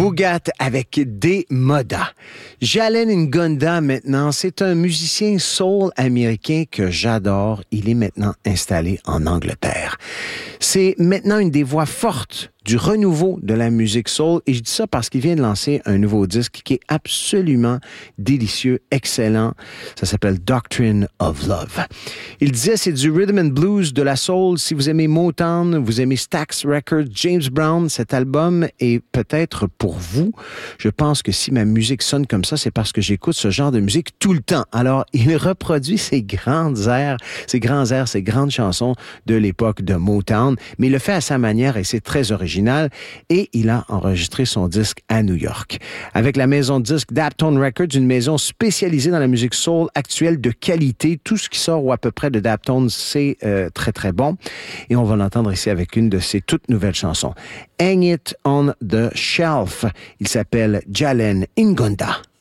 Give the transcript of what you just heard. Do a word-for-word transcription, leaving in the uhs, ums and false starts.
Boogat avec des Moda. Jalen Ngonda, maintenant, c'est un musicien soul américain que j'adore. Il est maintenant installé en Angleterre. C'est maintenant une des voix fortes du renouveau de la musique soul. Et je dis ça parce qu'il vient de lancer un nouveau disque qui est absolument délicieux, excellent. Ça s'appelle Doctrine of Love. Il disait c'est du rhythm and blues, de la soul. Si vous aimez Motown, vous aimez Stax Records, James Brown, cet album est peut-être pour vous. Je pense que si ma musique sonne comme ça, c'est parce que j'écoute ce genre de musique tout le temps. Alors, il reproduit ces grandes airs, ces grands airs, ces grandes chansons de l'époque de Motown, mais il le fait à sa manière et c'est très original. Et il a enregistré son disque à New York. Avec la maison de disques Daptone Records, une maison spécialisée dans la musique soul actuelle de qualité. Tout ce qui sort ou à peu près de Daptone, c'est euh, très très bon. Et on va l'entendre ici avec une de ses toutes nouvelles chansons. Hang It on the Shelf. Il s'appelle Jalen Ngonda.